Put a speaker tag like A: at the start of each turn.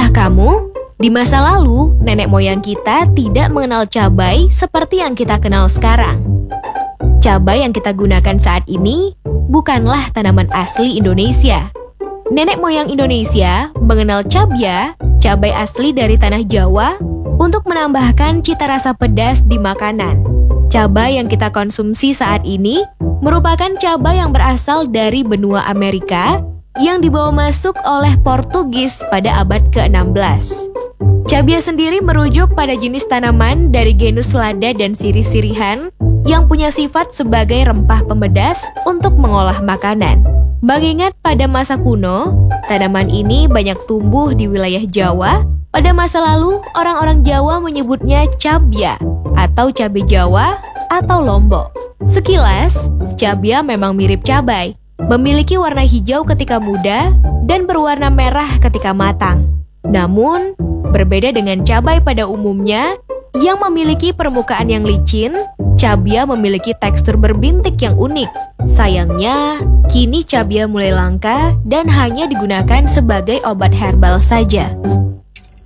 A: Tahukah kamu, di masa lalu nenek moyang kita tidak mengenal cabai seperti yang kita kenal sekarang. Cabai yang kita gunakan saat ini bukanlah tanaman asli Indonesia. Nenek moyang Indonesia mengenal cabia, cabai asli dari tanah Jawa, untuk menambahkan cita rasa pedas di makanan. Cabai yang kita konsumsi saat ini merupakan cabai yang berasal dari benua Amerika yang dibawa masuk oleh Portugis pada abad ke-16. Cabia sendiri merujuk pada jenis tanaman dari genus lada dan sirih-sirihan yang punya sifat sebagai rempah pemedas untuk mengolah makanan. Mengingat pada masa kuno, tanaman ini banyak tumbuh di wilayah Jawa. Pada masa lalu, orang-orang Jawa menyebutnya cabia atau cabai Jawa atau Lombok. Sekilas, cabia memang mirip cabai, memiliki warna hijau ketika muda dan berwarna merah ketika matang. Namun, berbeda dengan cabai pada umumnya yang memiliki permukaan yang licin, cabia memiliki tekstur berbintik yang unik. Sayangnya, kini cabia mulai langka dan hanya digunakan sebagai obat herbal saja.